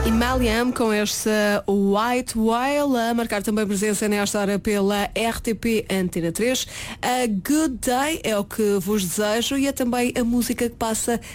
E Maliam com este White Whale a marcar também presença nesta hora pela RTP Antena 3. A Good Day é o que vos desejo e é também a música que passa